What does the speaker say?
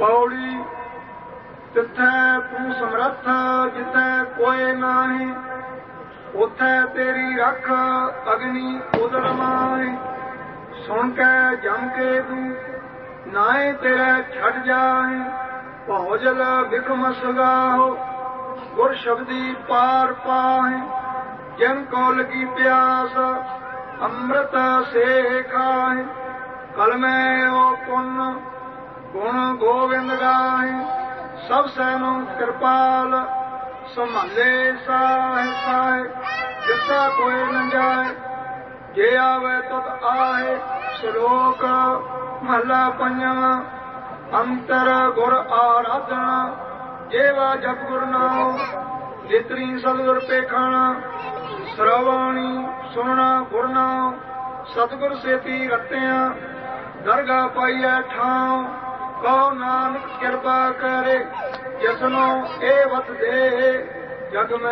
पौड़ी तिथै तू समर्थ जिथै कोई नाही, उथै तेरी रख अग्नि उदर माए। सुन कै जम के तू नाए तेरे छड़ जाए, भौजल बिखम सगाहो गुर शब्दी पार पाए। जिन को लगी प्यास अमृत से खाए, कल में ओ पुन गुण गोविंद गाए। सब सैनो कृपाल संभाले साहे साहे, जिसका कोई न जाए जे आवे तुत आहे। श्लोक महला पंजवा। अंतर गुर आराधना जेवा जप गुर नाम, जितनी सतगुर पेखाना श्रवणी सुनना गुर नाम। सतगुर सेती रतिया दरगाह पाइया ठाव, कहो नानक कृपा करे जिसनो ए वत दे। जग में